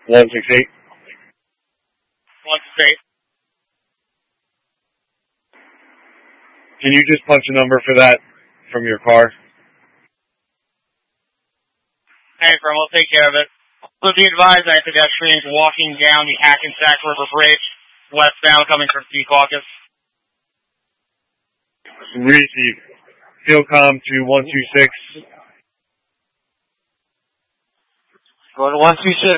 168. 168. Can you just punch a number for that from your car? Hey, firm, we'll take care of it. So be advised that pedestrians walking down the Hackensack River Bridge, westbound, coming from Secaucus. Receive. Philcom to 126. Go to 126.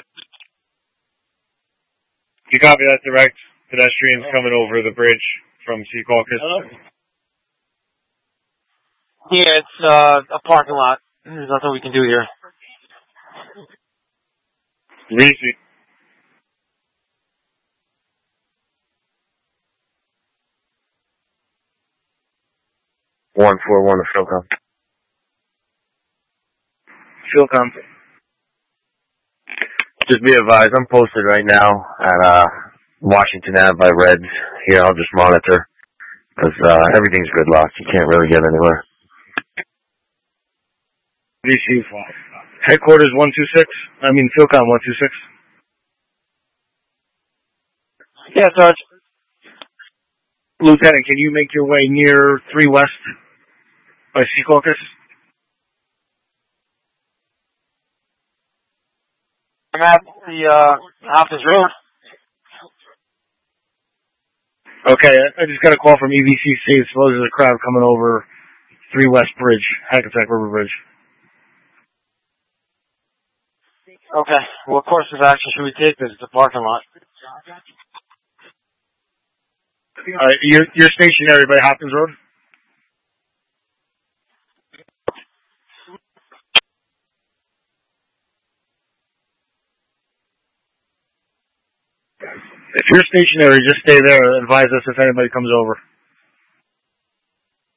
You copy that direct? Pedestrians coming over the bridge from Secaucus. Hello? Yeah, it's a parking lot. There's nothing we can do here. Receive. One to Philcom. Philcom. Just be advised, I'm posted right now at Washington Ave by Reds. Here, I'll just monitor because everything's gridlocked. You can't really get anywhere. Receive. Headquarters 126. Philcom 126. Yeah, Sarge. Lieutenant, can you make your way near 3 West by Secaucus? I'm at the Hopkins Road. Okay, I just got a call from EVCC. It's supposed there's a crowd coming over 3 West Bridge, Hackensack River Bridge. Okay. What course of action should we take? This is the parking lot. You're stationary by Hopkins Road? If you're stationary, just stay there and advise us if anybody comes over.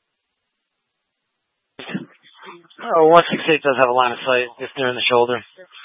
Oh, 168 does have a line of sight just near in the shoulder.